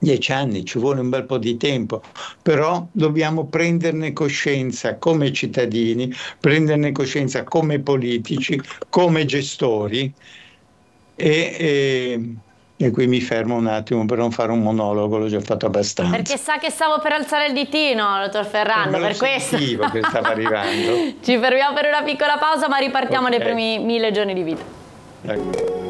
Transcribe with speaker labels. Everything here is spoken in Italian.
Speaker 1: 10 anni, ci vuole un bel po' di tempo, però dobbiamo prenderne coscienza come cittadini, prenderne coscienza come politici, come gestori e, e- e qui mi fermo un attimo per non fare un monologo, l'ho già fatto
Speaker 2: Perché
Speaker 1: abbastanza.
Speaker 2: sa che stavo per alzare il ditino, dottor Ferrando,
Speaker 1: Me lo
Speaker 2: per questo.
Speaker 1: sentivo che stava arrivando.
Speaker 2: Ci fermiamo per una piccola pausa, ma ripartiamo
Speaker 1: Ok.
Speaker 2: dai primi 1000 giorni di vita.
Speaker 1: Ecco.